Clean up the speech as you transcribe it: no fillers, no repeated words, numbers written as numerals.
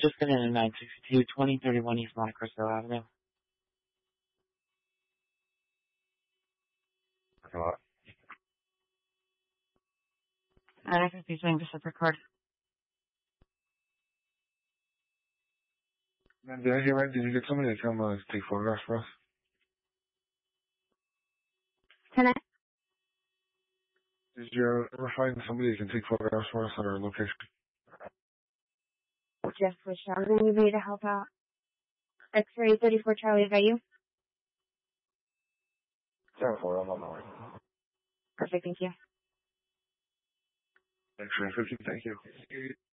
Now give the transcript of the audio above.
Just get in at 962 2031 East Monte Cristo Avenue. Hello? 950 showing Pacific Card. Man, did I hear right? Did you get somebody to come take photographs for us? Can I? Did you ever find somebody who can take photographs for us at our location? Just wish I was going to be able to help out. X-ray 34 Charlie, is that you? 7-4, I'm on my way. Perfect, thank you. X-ray 50, thank you.